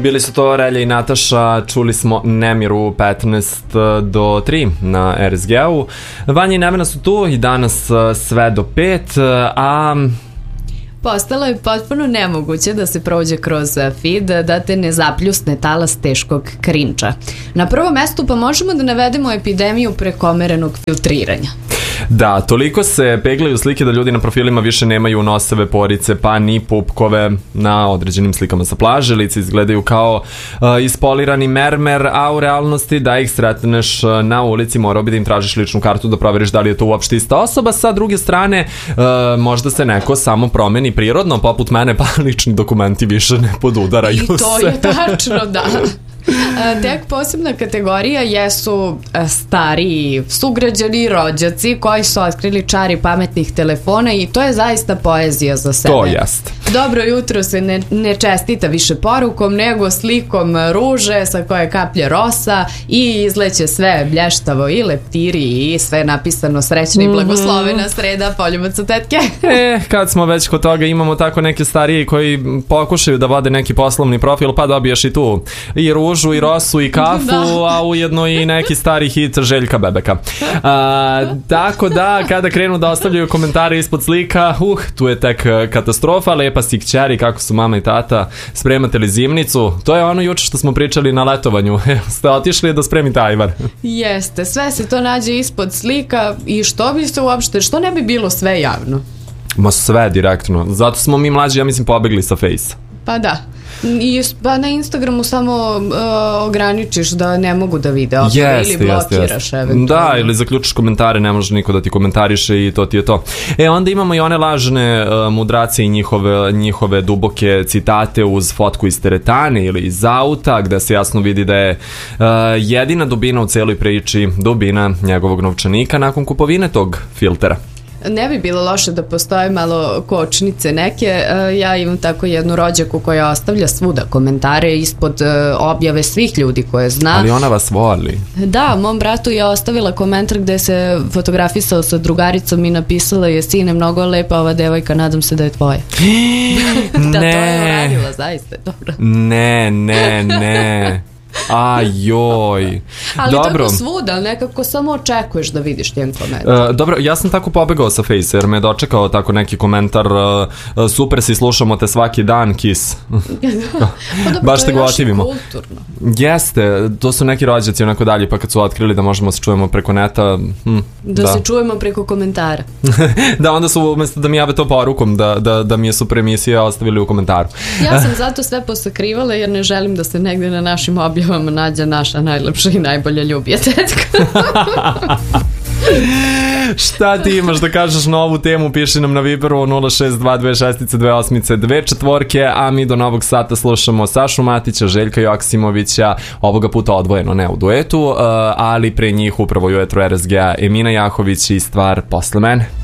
Bili su to Relja i Nataša, čuli smo Nemir u 15 do 3 na RSG-u. Vanja i Nevena su tu i danas sve do 5, a... Postalo je potpuno nemoguće da se prođe kroz feed, da te ne zapljusne talas teškog krinča. Na prvom mestu pa možemo da navedemo epidemiju prekomerenog filtriranja. Da, toliko se peglaju slike da ljudi na profilima više nemaju noseve, porice, pa ni pupkove na određenim slikama sa plaže. Lice izgledaju kao ispolirani mermer, a u realnosti da ih sretneš na ulici morao bi da im tražiš ličnu kartu da proveriš da li je to uopšte ista osoba. Sa druge strane, možda se neko samo promeni prirodno, poput mene, pa lični dokumenti više ne podudaraju se. I to je tačno, da. Tek posebna kategorija jesu stariji sugrađani, rođaci koji su otkrili čari pametnih telefona i to je zaista poezija za sebe. To jest. Dobro jutro se ne čestita više porukom nego slikom ruže sa koje kaplje rosa i izleće sve blještavo i leptiri i sve napisano srećna i blagoslovena sreda poljubaca tetke. Kad smo već kod toga, imamo tako neke starije koji pokušaju da vode neki poslovni profil, pa dobiješ i tu i ružu i rosu i kafu, da. A ujedno i neki stari hit Željka Bebeka. Tako da kada krenu da ostavljaju komentare ispod slika, tu je tek katastrofa. Lepa si kćeri, kako su mama i tata, spremate li zimnicu? To je ono juče što smo pričali na letovanju. Ste otišli da spremite ajvar? Jeste, sve se to nađe ispod slika i što bi se uopšte, što ne bi bilo sve javno? Ma sve direktno, zato smo mi mlađi, ja mislim, pobegli sa Face. Pa da. Pa na Instagramu samo ograničiš da ne mogu da vide ili blokiraš eventualno. Da, ili zaključiš komentare, ne može niko da ti komentariše i to ti je to. Onda imamo i one lažne mudrace i njihove duboke citate uz fotku iz teretane ili iz auta, gde se jasno vidi da je jedina dubina u celoj priči dubina njegovog novčanika nakon kupovine tog filtera. Ne bi bilo loše da postoje malo kočnice neke. Ja imam tako jednu rođaku koja ostavlja svuda komentare ispod objave svih ljudi koje zna. Ali ona vas voli. Da, mom bratu je ostavila komentar gde se fotografisao sa drugaricom i napisala je: sine, mnogo lepa ova devojka, nadam se da je tvoja. Da, to je uradila, zaista, dobro. Ne. Ajoj. Ali dobro. Tako svuda, nekako samo očekuješ da vidiš njen komentar. Dobro, ja sam tako pobegao sa Face jer me je dočekao tako neki komentar: super si, slušamo te svaki dan, kiss. Pa dobro, baš te gotivimo. Kulturno. Jeste, to su neki rođaci onako dalje, pa kad su otkrili da možemo se čujemo preko neta, da se čujemo preko komentara. Da, onda su umjesto da mi jave to porukom da mi je super emisija ostavili u komentaru. Ja sam zato sve posakrivala jer ne želim da se negdje na našim objavama nađe naša najlepša i najbolja ljubija tetka. Šta ti imaš da kažeš na ovu temu? Piši nam na Viberu 062262824, a mi do novog sata slušamo Sašu Matića, Željka Joksimovića, ovoga puta odvojeno, ne u duetu, ali pre njih upravo u etru RSG-a Emina Jahović i stvar Posle mene.